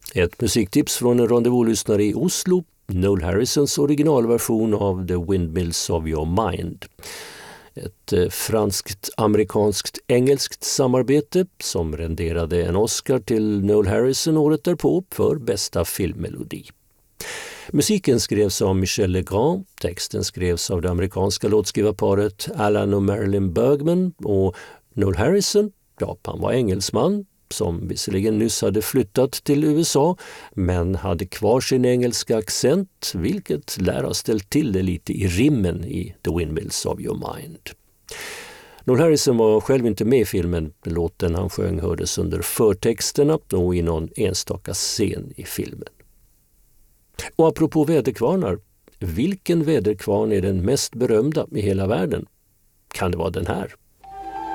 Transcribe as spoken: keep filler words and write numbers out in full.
Ett musiktips från en rendezvous-lyssnare i Oslo, Noel Harrisons originalversion av The Windmills of Your Mind. Ett eh, franskt, amerikanskt, engelskt samarbete som renderade en Oscar till Noel Harrison året därpå för bästa filmmelodi. Musiken skrevs av Michel Legrand, texten skrevs av det amerikanska låtskrivarparet Alan och Marilyn Bergman, och Noel Harrison, ja, han var engelsman som visserligen nyss hade flyttat till U S A men hade kvar sin engelska accent, vilket lär ha ställt till det lite i rimmen i The Windmills of Your Mind. Noel Harrison var själv inte med i filmen. Låten han sjöng hördes under förtexterna och i någon enstaka scen i filmen. Och apropå väderkvarnar, vilken väderkvarn är den mest berömda i hela världen? Kan det vara den här?